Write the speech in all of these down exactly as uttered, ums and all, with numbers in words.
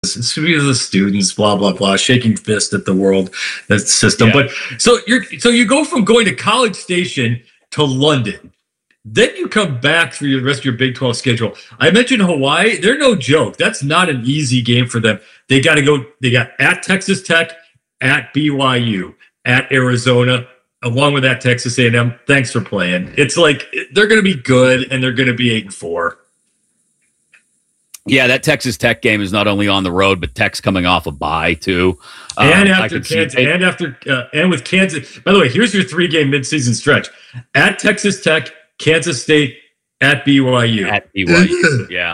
It's because of the students, blah, blah, blah, shaking fist at the world that system. Yeah. But so you're so you go from going to College Station to London. Then you come back for the rest of your Big twelve schedule. I mentioned Hawaii. They're no joke. That's not an easy game for them. They got to go. They got at Texas Tech, at B Y U, at Arizona, along with that Texas A and M. Thanks for playing. It's like they're going to be good, and they're going to be eight and four. Yeah, that Texas Tech game is not only on the road, but Tech's coming off a bye too. And um, after Kansas, see- and after uh, and with Kansas. By the way, here's your three-game midseason stretch: at Texas Tech, Kansas State, at B Y U. At B Y U, yeah.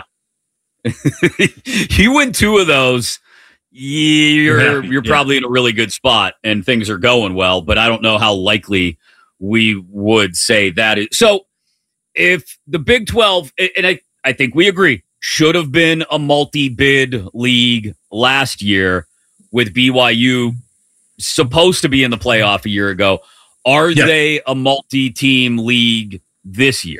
You win two of those, you're you're, you're yeah. probably in a really good spot, and things are going well. But I don't know how likely we would say that is. So, if the Big twelve, and I, I think we agree, should have been a multi-bid league last year with B Y U supposed to be in the playoff a year ago. Are yeah. they a multi-team league this year?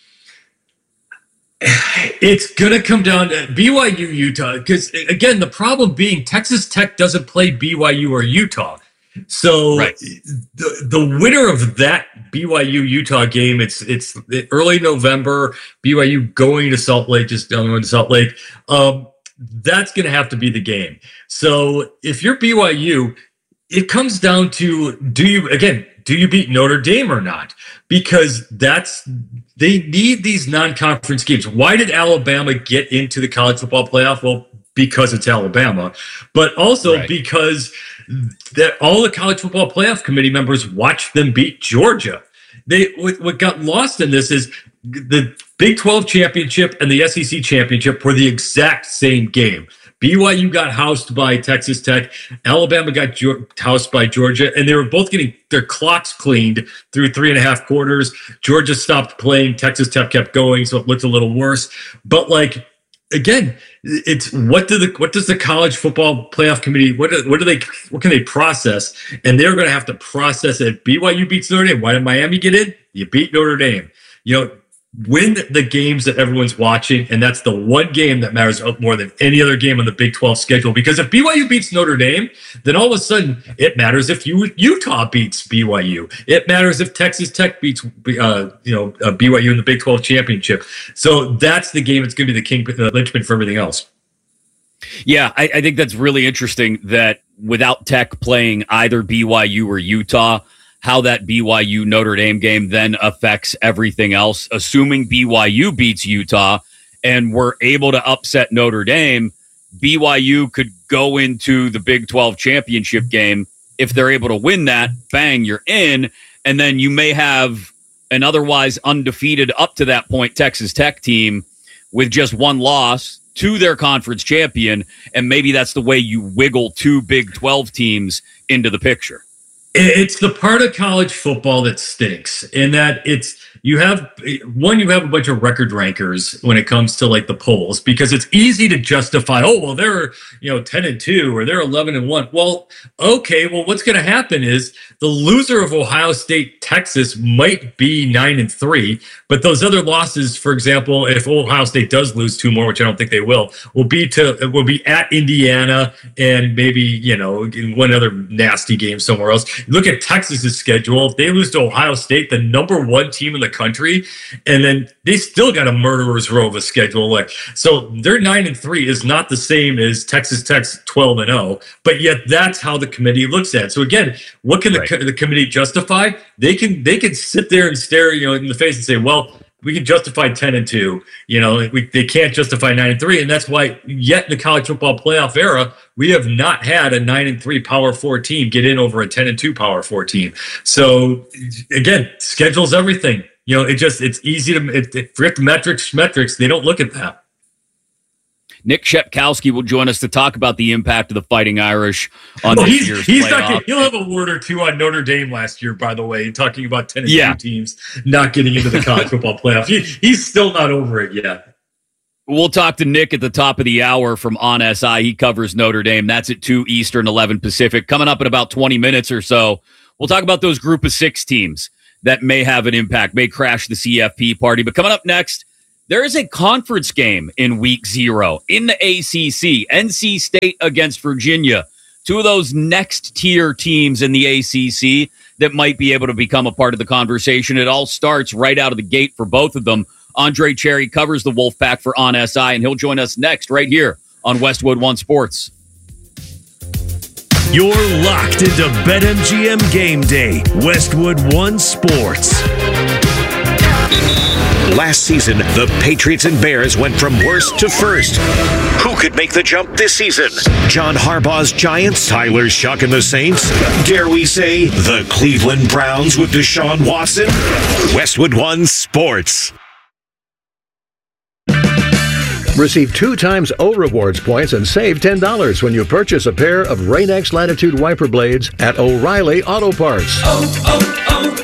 It's going to come down to B Y U, Utah, because, again, the problem being Texas Tech doesn't play B Y U or Utah. So right. the the winner of that B Y U Utah game, it's it's early November, B Y U going to Salt Lake, just down to Salt Lake. Um, that's going to have to be the game. So if you're B Y U, it comes down to, do you, again, do you beat Notre Dame or not? Because that's, they need these non-conference games. Why did Alabama get into the college football playoff? Well, because it's Alabama, but also right. because that all the college football playoff committee members watched them beat Georgia. They what got lost in this is the Big twelve championship and the S E C championship were the exact same game. B Y U got housed by Texas Tech. Alabama got jo- housed by Georgia, and they were both getting their clocks cleaned through three and a half quarters. Georgia stopped playing. Texas Tech kept going, so it looked a little worse. But like, again, it's what do the what does the college football playoff committee what do, what do they what can they process? And they're going to have to process it. B Y U beats Notre Dame. Why did Miami get in? You beat Notre Dame. You know, win the games that everyone's watching, and that's the one game that matters more than any other game on the Big twelve schedule. Because if B Y U beats Notre Dame, then all of a sudden it matters if you, Utah beats B Y U. It matters if Texas Tech beats uh, you know uh, B Y U in the Big twelve championship. So that's the game that's going to be the king uh, linchpin for everything else. Yeah, I, I think that's really interesting that without Tech playing either B Y U or Utah, how that B Y U Notre Dame game then affects everything else. Assuming B Y U beats Utah and we're able to upset Notre Dame, B Y U could go into the Big twelve championship game. If they're able to win that, bang, you're in. And then you may have an otherwise undefeated up to that point Texas Tech team with just one loss to their conference champion. And maybe that's the way you wiggle two Big twelve teams into the picture. It's the part of college football that stinks in that it's you have one, you have a bunch of record rankers when it comes to like the polls, because it's easy to justify, oh, well, they're, you know, ten and two or they're eleven and one. Well, okay, well, what's going to happen is the loser of Ohio State, Texas might be nine and three, but those other losses, for example, if Ohio State does lose two more, which I don't think they will, will be to will be at Indiana and maybe, you know, one other nasty game somewhere else. Look at Texas's schedule. If they lose to Ohio State, the number one team in the country, and then they still got a murderer's row of a schedule. Like, so their nine and three is not the same as Texas Tech's twelve and zero, but yet that's how the committee looks at it. So again, what can the, right. the committee justify? They can they can sit there and stare, you know, in the face and say, well, we can justify ten and two. You know, we, they can't justify nine and three, and that's why yet in the college football playoff era, we have not had a nine and three Power Four team get in over a ten and two Power Four team. So again, schedule's everything. You know, it just it's easy to it, it, forget the metrics. Metrics they don't look at that. Nick Shepkowski will join us to talk about the impact of the Fighting Irish on oh, this he's, year's he's playoff. Not, he'll have a word or two on Notre Dame last year, by the way, talking about ten and yeah. two teams not getting into the college football playoff. He, he's still not over it yet. We'll talk to Nick at the top of the hour from On S I. He covers Notre Dame. That's at two Eastern, eleven Pacific. Coming up in about twenty minutes or so, we'll talk about those group of six teams that may have an impact, may crash the C F P party. But coming up next, There is a conference game in week zero in the A C C. N C State against Virginia. Two of those next tier teams in the A C C that might be able to become a part of the conversation. It all starts right out of the gate for both of them. Andre Cherry covers the Wolfpack for On S I, and he'll join us next right here on Westwood One Sports. You're locked into BetMGM Game Day, Westwood One Sports. Last season, the Patriots and Bears went from worst to first. Who could make the jump this season? John Harbaugh's Giants, Tyler Shuck and the Saints? Dare we say the Cleveland Browns with Deshaun Watson? Westwood One Sports. Receive two times O Rewards points and save ten dollars when you purchase a pair of Rain-X Latitude wiper blades at O'Reilly Auto Parts. Oh,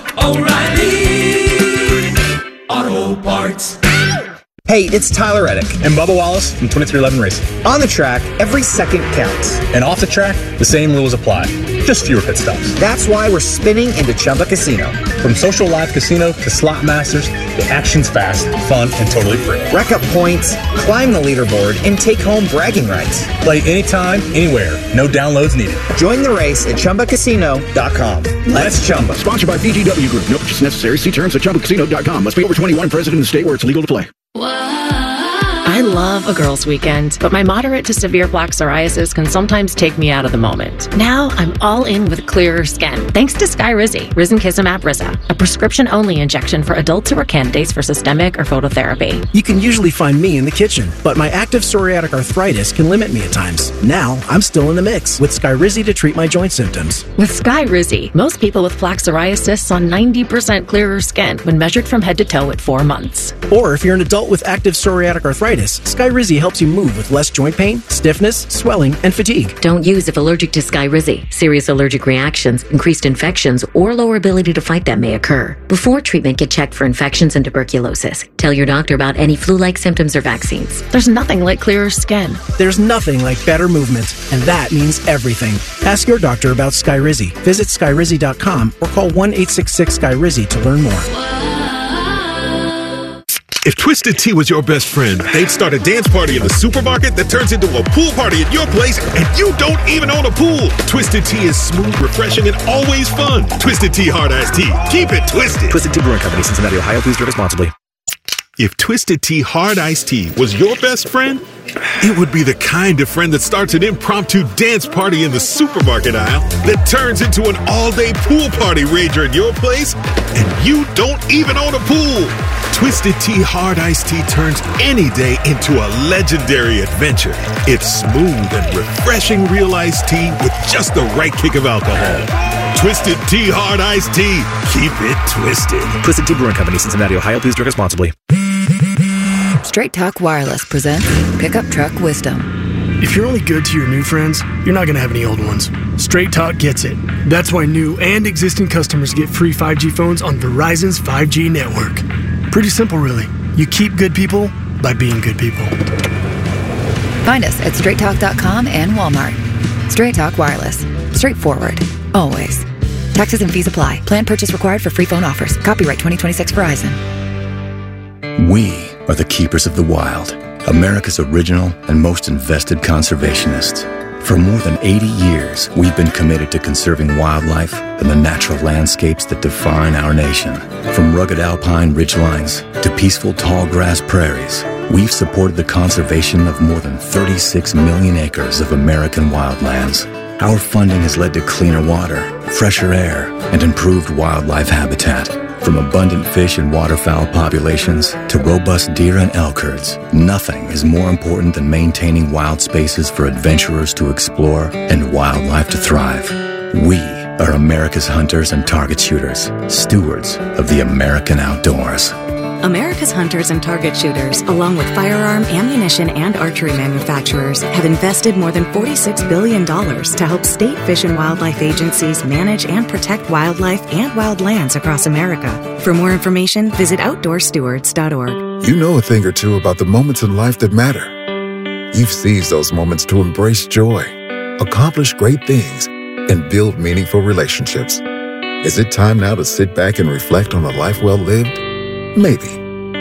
oh, oh, O'Reilly Auto Parts. Hey, it's Tyler Reddick and Bubba Wallace from twenty-three eleven Racing. On the track, every second counts. And off the track, the same rules apply. Just fewer pit stops. That's why we're spinning into Chumba Casino. From social live casino to slot masters, the action's fast, fun, and totally free. Rack up points, climb the leaderboard, and take home bragging rights. Play anytime, anywhere. No downloads needed. Join the race at Chumba Casino dot com. Let's Chumba. Sponsored by B G W Group. No purchase necessary. See terms at Chumba Casino dot com. Must be over twenty-one, present in the state where it's legal to play. I love a girls' weekend, but my moderate to severe plaque psoriasis can sometimes take me out of the moment. Now I'm all in with clearer skin, thanks to Skyrizi, Risankizumab Riza, a prescription-only injection for adults who are candidates for systemic or phototherapy. You can usually find me in the kitchen, but my active psoriatic arthritis can limit me at times. Now I'm still in the mix with Skyrizi to treat my joint symptoms. With Skyrizi, most people with plaque psoriasis saw ninety percent clearer skin when measured from head to toe at four months. Or if you're an adult with active psoriatic arthritis, Skyrizi helps you move with less joint pain, stiffness, swelling, and fatigue. Don't use if allergic to Skyrizi. Serious allergic reactions, increased infections, or lower ability to fight them may occur. Before treatment, get checked for infections and tuberculosis. Tell your doctor about any flu-like symptoms or vaccines. There's nothing like clearer skin. There's nothing like better movement, and that means everything. Ask your doctor about Skyrizi. Visit Skyrizi dot com or call one eight six six Sky Rizi to learn more. If Twisted Tea was your best friend, they'd start a dance party in the supermarket that turns into a pool party at your place, and you don't even own a pool. Twisted Tea is smooth, refreshing, and always fun. Twisted Tea Hard Iced Tea. Keep it twisted. Twisted Tea Brewing Company, Cincinnati, Ohio. Please drink responsibly. If Twisted Tea Hard Iced Tea was your best friend, it would be the kind of friend that starts an impromptu dance party in the supermarket aisle that turns into an all-day pool party rager at your place, and you don't even own a pool. Twisted Tea Hard Iced Tea turns any day into a legendary adventure. It's smooth and refreshing real iced tea with just the right kick of alcohol. Twisted Tea Hard Iced Tea. Keep it twisted. Twisted Tea Brewing Company, Cincinnati, Ohio. Please drink responsibly. Straight Talk Wireless presents Pickup Truck Wisdom. If you're only good to your new friends, you're not going to have any old ones. Straight Talk gets it. That's why new and existing customers get free five G phones on Verizon's five G network. Pretty simple, really. You keep good people by being good people. Find us at straight talk dot com and Walmart. Straight Talk Wireless. Straightforward. Always. Taxes and fees apply. Plan purchase required for free phone offers. Copyright twenty twenty-six Verizon. We are the keepers of the wild, America's original and most invested conservationists. For more than eighty years, we've been committed to conserving wildlife and the natural landscapes that define our nation. From rugged alpine ridgelines to peaceful tall grass prairies, we've supported the conservation of more than thirty-six million acres of American wildlands. Our funding has led to cleaner water, fresher air, and improved wildlife habitat. From abundant fish and waterfowl populations to robust deer and elk herds, nothing is more important than maintaining wild spaces for adventurers to explore and wildlife to thrive. We are America's hunters and target shooters, stewards of the American outdoors. America's hunters and target shooters, along with firearm, ammunition, and archery manufacturers, have invested more than forty-six billion dollars to help state fish and wildlife agencies manage and protect wildlife and wildlands across America. For more information, visit outdoor stewards dot org. You know a thing or two about the moments in life that matter. You've seized those moments to embrace joy, accomplish great things, and build meaningful relationships. Is it time now to sit back and reflect on a life well lived? Maybe.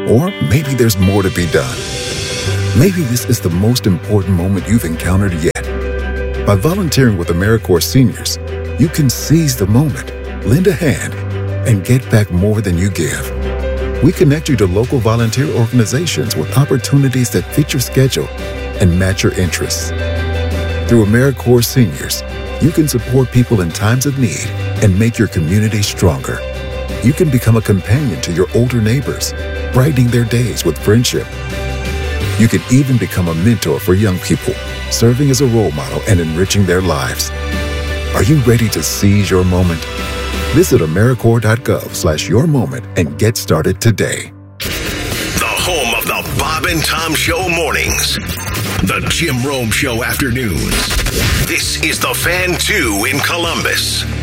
Or maybe there's more to be done. Maybe this is the most important moment you've encountered yet. By volunteering with AmeriCorps Seniors, you can seize the moment, lend a hand, and get back more than you give. We connect you to local volunteer organizations with opportunities that fit your schedule and match your interests. Through AmeriCorps Seniors, you can support people in times of need and make your community stronger. You can become a companion to your older neighbors, brightening their days with friendship. You can even become a mentor for young people, serving as a role model and enriching their lives. Are you ready to seize your moment? Visit AmeriCorps.gov slash your moment and get started today. The home of the Bob and Tom Show mornings. The Jim Rome Show afternoons. This is The Fan two in Columbus.